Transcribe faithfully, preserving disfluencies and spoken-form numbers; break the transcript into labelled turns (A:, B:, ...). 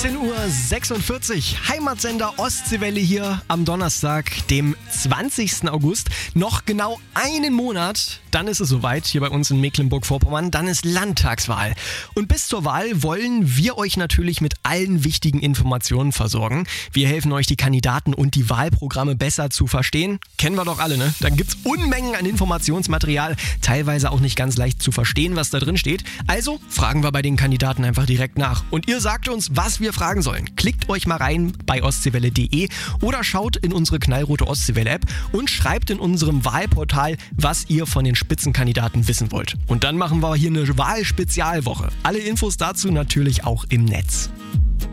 A: siebzehn Uhr sechsundvierzig, Heimatsender Ostseewelle hier am Donnerstag, dem zwanzigsten August. Noch genau einen Monat, dann ist es soweit hier bei uns in Mecklenburg-Vorpommern, dann ist Landtagswahl. Und bis zur Wahl wollen wir euch natürlich mit allen wichtigen Informationen versorgen. Wir helfen euch, die Kandidaten und die Wahlprogramme besser zu verstehen. Kennen wir doch alle, ne? Dann gibt's Unmengen an Informationsmaterial, teilweise auch nicht ganz leicht zu verstehen, was da drin steht. Also fragen wir bei den Kandidaten einfach direkt nach. Und ihr sagt uns, was wir fragen sollen. Klickt euch mal rein bei ostseewelle punkt de oder schaut in unsere knallrote Ostseewelle-App und schreibt in unserem Wahlportal, was ihr von den Spitzenkandidaten wissen wollt. Und dann machen wir hier eine Wahlspezialwoche. Alle Infos dazu natürlich auch im Netz.